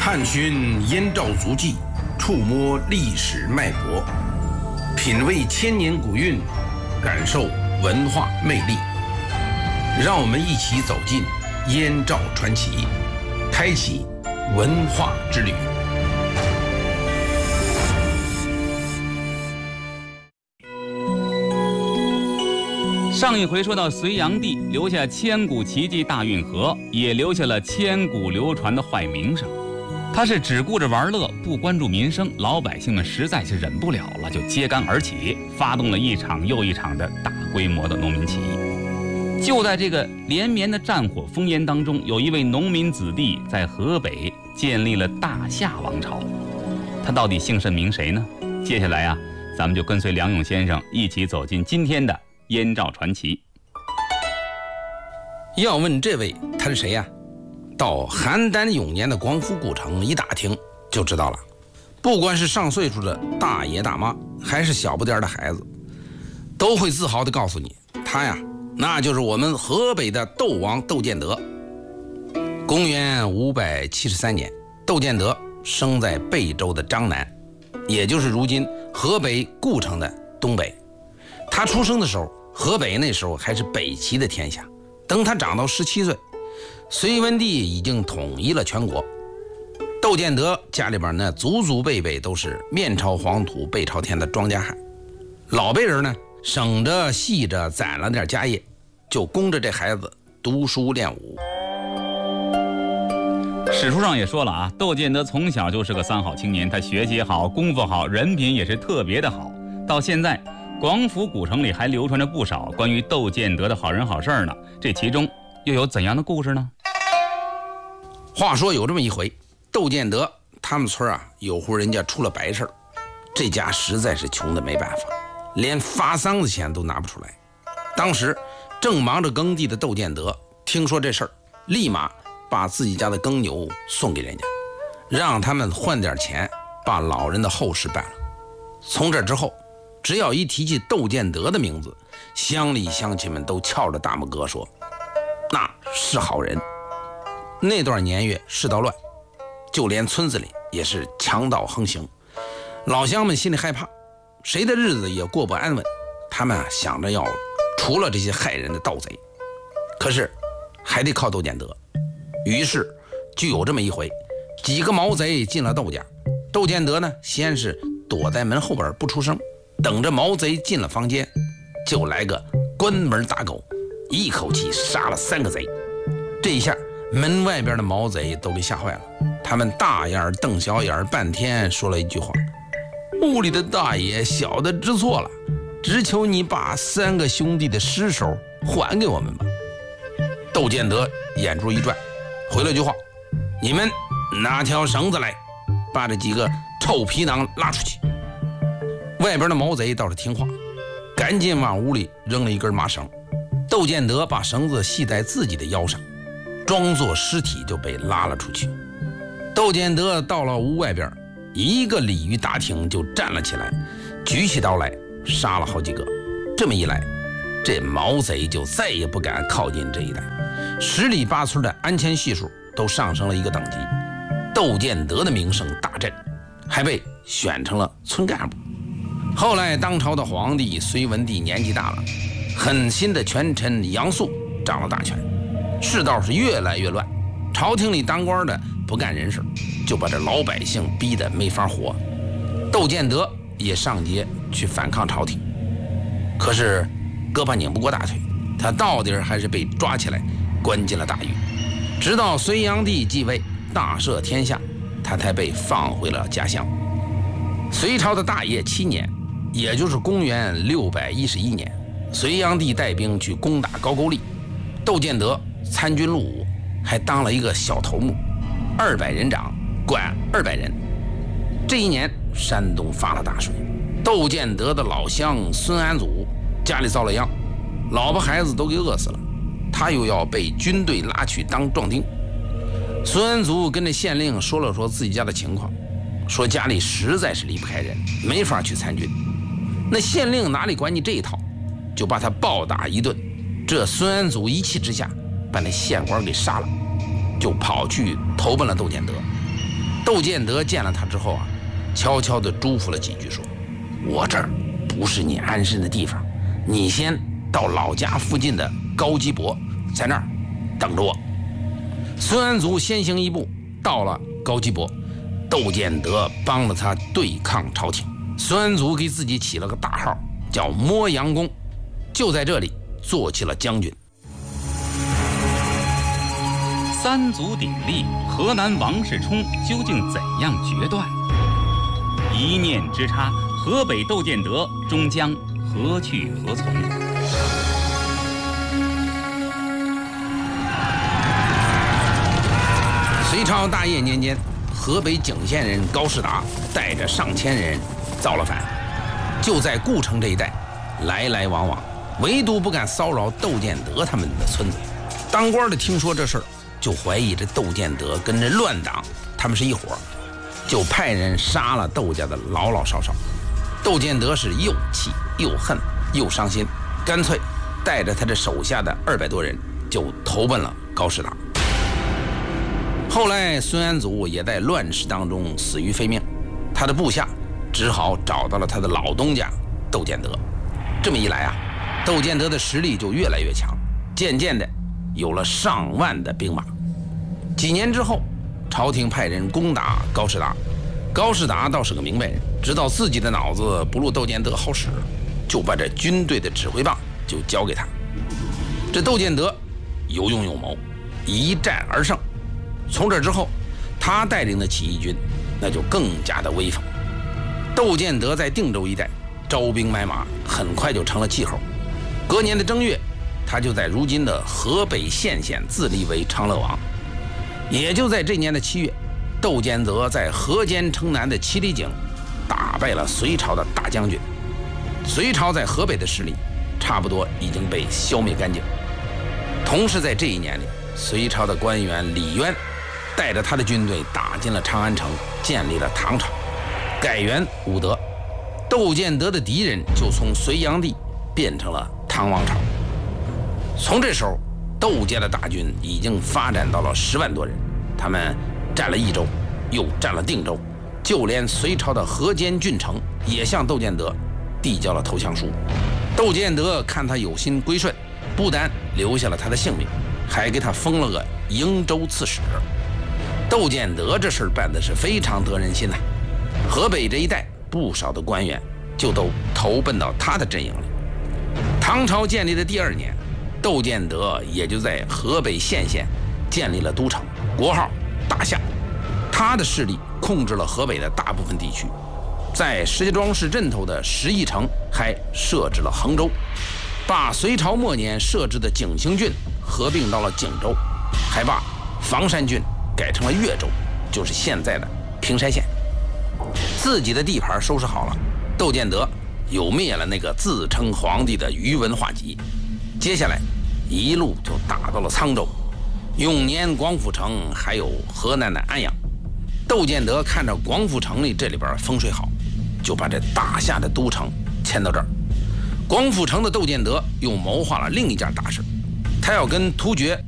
探寻燕赵足迹，触摸历史脉搏，品味千年古韵，感受文化魅力。让我们一起走进燕赵传奇，开启文化之旅。 上一回说到隋炀帝留下千古奇迹大运河，也留下了千古流传的坏名声。他是只顾着玩乐，不关注民生，老百姓们实在是忍不了了，就揭竿而起，发动了一场又一场的大规模的农民起义。就在这个连绵的战火烽烟当中，有一位农民子弟在河北建立了大夏王朝。他到底姓甚名谁呢？接下来咱们就跟随梁勇先生一起走进今天的燕赵传奇。 要问这位他是谁呀？到邯郸永年的广府古城一打听就知道了。不管是上岁数的大爷大妈，还是小不点的孩子，都会自豪地告诉你，他呀，那就是我们河北的窦王窦建德。公元573年，窦建德生在贝州的张南，也就是如今河北故城的东北。他出生的时候，河北那时候还是北齐的天下。等他长到17岁，隋文帝已经统一了全国。窦建德家里边呢，祖祖辈辈都是面朝黄土背朝天的庄稼汉。老辈人呢，省着细着攒了点家业，就供着这孩子读书练武。 史书上也说了窦建德从小就是个三好青年，他学习好，功夫好，人品也是特别的好。到现在广府古城里还流传着不少关于窦建德的好人好事呢，这其中又有怎样的故事呢？ 话说有这么一回，窦建德他们村有户人家出了白事，这家实在是穷的没办法，连发丧的钱都拿不出来。当时正忙着耕地的窦建德听说这事儿，立马把自己家的耕牛送给人家，让他们换点钱把老人的后事办了。从这之后，只要一提起窦建德的名字，乡里乡亲们都翘着大拇哥说，那是好人。那段年月世道乱，就连村子里也是强盗横行，老乡们心里害怕，谁的日子也过不安稳。他们想着要除了这些害人的盗贼，可是还得靠窦建德。于是就有这么一回，几个毛贼进了窦家，窦建德呢，先是躲在门后边不出声，等着毛贼进了房间，就来个关门打狗，一口气杀了3个贼。这一下门外边的毛贼都给吓坏了，他们大眼瞪小眼半天，说了一句话，屋里的大爷小的知错了，只求你把3个兄弟的尸首还给我们吧。窦建德眼珠一转，回了句话，你们拿条绳子来，把这几个臭皮囊拉出去。外边的毛贼倒是听话，赶紧往屋里扔了一根麻绳。窦建德把绳子系在自己的腰上，装作尸体就被拉了出去。窦建德到了屋外边，一个鲤鱼打挺就站了起来，举起刀来杀了好几个。这么一来，这毛贼就再也不敢靠近这一带，10里8村的安全系数都上升了一个等级。窦建德的名声大振，还被选成了村干部。后来当朝的皇帝隋文帝年纪大了，狠心的权臣杨素掌了大权，世道是越来越乱，朝廷里当官的不干人事，就把这老百姓逼得没法活。窦建德也上街去反抗朝廷，可是胳膊拧不过大腿，他到底还是被抓起来关进了大狱。直到隋炀帝继位大赦天下，他才被放回了家乡。隋朝的大业7年，也就是公元611年，隋炀帝带兵去攻打高句丽，窦建德参军入伍，还当了一个小头目，200人长，管200人。这一年山东发了大水，窦建德的老乡孙安祖家里遭了殃，老婆孩子都给饿死了，他又要被军队拉去当壮丁。孙安祖跟这县令说了说自己家的情况，说家里实在是离不开人，没法去参军。那县令哪里管你这一套，就把他暴打一顿。这孙安祖一气之下把那县官给杀了，就跑去投奔了窦建德。 窦建德见了他之后啊，悄悄地嘱咐了几句，说：“我这儿不是你安身的地方，你先到老家附近的高基伯，在那儿等着我。”孙安祖先行一步到了高基伯，窦建德帮了他对抗朝廷。孙安祖给自己起了个大号，叫摸阳公，就在这里做起了将军。 三足鼎立，河南王世充究竟怎样决断？一念之差，河北窦建德终将何去何从？ 隋朝大业年间，河北景县人高士达带着上千人造了反，就在故城这一带来来往往，唯独不敢骚扰窦建德他们的村子。当官的听说这事儿，就怀疑这窦建德跟这乱党他们是一伙，就派人杀了窦家的老老少少。窦建德是又气又恨又伤心，干脆带着他这手下的200多人就投奔了高士达。后来孙安祖也在乱世当中死于非命，他的部下只好找到了他的老东家窦建德。这么一来啊，窦建德的实力就越来越强，渐渐的有了上万的兵马。几年之后，朝廷派人攻打高士达，高士达倒是个明白人，知道自己的脑子不如窦建德好使，就把这军队的指挥棒就交给他。这窦建德有勇有谋，一战而胜。从这之后，他带领的起义军那就更加的威风。窦建德在定州一带招兵买马，很快就成了气候。隔年的正月，他就在如今的河北献县自立为长乐王。也就在这年的7月，窦建德在河间城南的七里井打败了隋朝的大将军。隋朝在河北的势力差不多已经被消灭干净。同时在这一年里，隋朝的官员李渊带着他的军队打进了长安城，建立了唐朝，改元武德。窦建德的敌人就从隋炀帝变成了唐王朝。从这时候，窦家的大军已经发展到了10万多人，他们占了益州，又占了定州，就连隋朝的河间郡城也向窦建德递交了投降书。窦建德看他有心归顺，不但留下了他的性命，还给他封了个营州刺史。窦建德这事儿办的是非常得人心呐，河北这一带不少的官员就都投奔到他的阵营里。唐朝建立的第2年，窦建德也就在河北献县建立了都城，国号大夏。他的势力控制了河北的大部分地区，在石家庄市镇头的石邑城还设置了衡州，把隋朝末年设置的景兴郡合并到了景州，还把房山郡改成了越州，就是现在的平山县。自己的地盘收拾好了，窦建德又灭了那个自称皇帝的宇文化及，接下来一路就打到了沧州、永年、广府城，还有河南的安阳。窦建德看着广府城里这里边风水好，就把这大夏的都城迁到这儿。广府城的窦建德又谋划了另一件大事，他要跟突厥